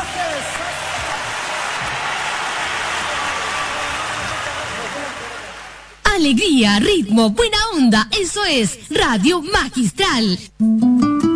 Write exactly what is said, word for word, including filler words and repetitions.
Alegría, ritmo, buena onda, eso es Radio Magistral.